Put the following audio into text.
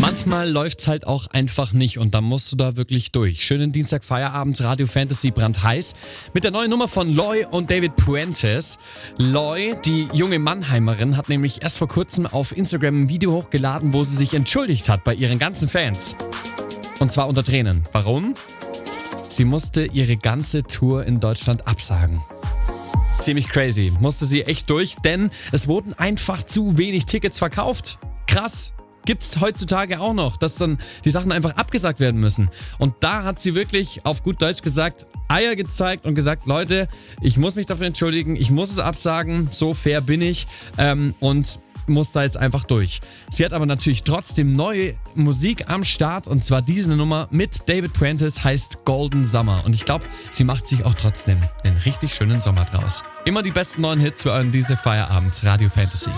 Manchmal läuft's halt auch einfach nicht und dann musst du da wirklich durch. Schönen Dienstag Feierabend, Radio Fantasy brandheiß mit der neuen Nummer von Loy und David Puentes. Loy, die junge Mannheimerin, hat nämlich erst vor kurzem auf Instagram ein Video hochgeladen, wo sie sich entschuldigt hat bei ihren ganzen Fans. Und zwar unter Tränen. Warum? Sie musste ihre ganze Tour in Deutschland absagen. Ziemlich crazy. Musste sie echt durch, denn es wurden einfach zu wenig Tickets verkauft. Krass. Gibt's heutzutage auch noch, dass dann die Sachen einfach abgesagt werden müssen. Und da hat sie wirklich auf gut Deutsch gesagt, Eier gezeigt und gesagt, Leute, ich muss mich dafür entschuldigen, ich muss es absagen, so fair bin ich und muss da jetzt einfach durch. Sie hat aber natürlich trotzdem neue Musik am Start und zwar diese Nummer mit David Puentes, heißt Golden Summer. Und ich glaube, sie macht sich auch trotzdem einen richtig schönen Sommer draus. Immer die besten neuen Hits für euren Dienstag Feierabend, Radio Fantasy.